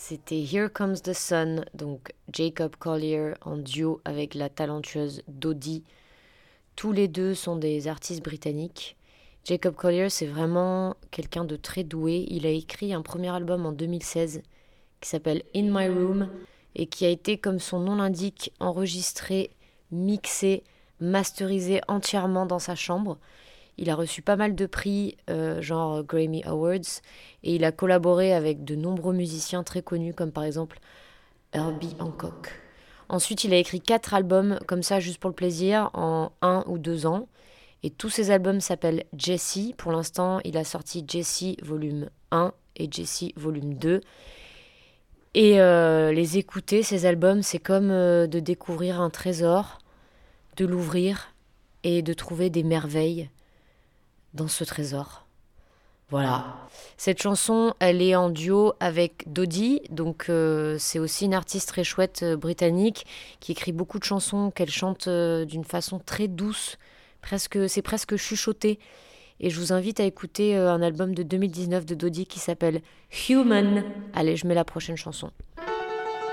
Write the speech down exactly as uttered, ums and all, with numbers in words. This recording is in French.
C'était Here Comes the Sun, donc Jacob Collier en duo avec la talentueuse Dodie. Tous les deux sont des artistes britanniques. Jacob Collier, c'est vraiment quelqu'un de très doué. Il a écrit un premier album en deux mille seize qui s'appelle In My Room et qui a été, comme son nom l'indique, enregistré, mixé, masterisé entièrement dans sa chambre. Il a reçu pas mal de prix, euh, genre Grammy Awards, et il a collaboré avec de nombreux musiciens très connus, comme par exemple Herbie Hancock. Ensuite, il a écrit quatre albums, comme ça, juste pour le plaisir, en un ou deux ans. Et tous ces albums s'appellent Jessie. Pour l'instant, il a sorti Jessie volume un et Jessie volume deux. Et euh, les écouter, ces albums, c'est comme euh, de découvrir un trésor, de l'ouvrir et de trouver des merveilles dans ce trésor. Voilà. Cette chanson, elle est en duo avec Dodie, donc euh, c'est aussi une artiste très chouette euh, britannique qui écrit beaucoup de chansons qu'elle chante euh, d'une façon très douce, presque, c'est presque chuchoté. Et je vous invite à écouter euh, un album de deux mille dix-neuf de Dodie qui s'appelle Human. Allez, je mets la prochaine chanson.